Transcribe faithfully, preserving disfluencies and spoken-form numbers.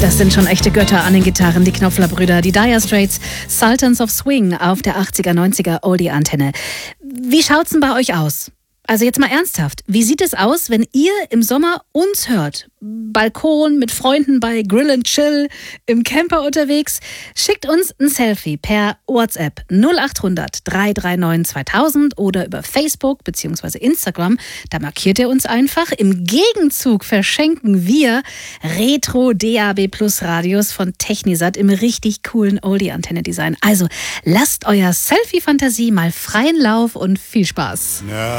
Das sind schon echte Götter an den Gitarren, die Knopfler-Brüder, die Dire Straits, Sultans of Swing auf der achtziger, neunziger Oldie-Antenne. Wie schaut's denn bei euch aus? Also jetzt mal ernsthaft, wie sieht es aus, wenn ihr im Sommer uns hört? Balkon, mit Freunden bei Grill and Chill, im Camper unterwegs? Schickt uns ein Selfie per WhatsApp null acht hundert, drei drei neun, zweitausend oder über Facebook bzw. Instagram. Da markiert ihr uns einfach. Im Gegenzug verschenken wir Retro D A B Plus Radios von Technisat im richtig coolen Oldie-Antenne-Design. Also lasst euer Selfie-Fantasie mal freien Lauf und viel Spaß. Ja.